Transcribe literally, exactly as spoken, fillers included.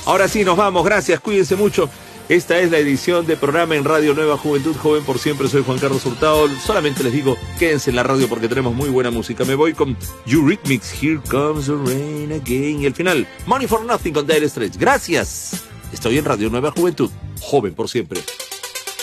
Ahora sí, nos vamos. Gracias, cuídense mucho. Esta es la edición de programa en Radio Nueva Juventud, Joven por Siempre. Soy Juan Carlos Hurtado. Solamente les digo, quédense en la radio porque tenemos muy buena música. Me voy con Eurythmics, Here Comes the Rain Again. Y el final, Money for Nothing con Dire Straits. Gracias. Estoy en Radio Nueva Juventud, Joven por Siempre.